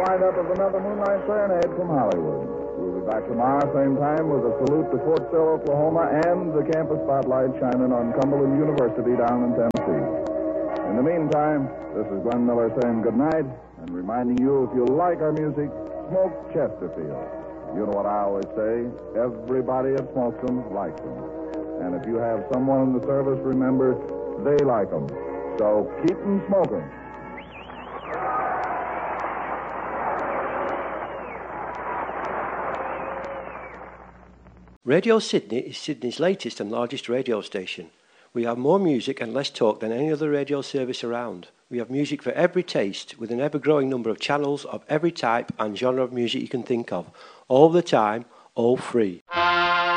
windup of another Moonlight Serenade from Hollywood. We'll be back tomorrow, same time, with a salute to Fort Sill, Oklahoma, and the campus spotlight shining on Cumberland University down in Tennessee. In the meantime, this is Glenn Miller saying good night and reminding you, if you like our music, smoke Chesterfield. You know what I always say, everybody that smokes them likes them. And if you have someone in the service, remember, they like them. So keep them smoking. Radio Sydney is Sydney's latest and largest radio station. We have more music and less talk than any other radio service around. We have music for every taste, with an ever-growing number of channels of every type and genre of music you can think of. All the time, all free.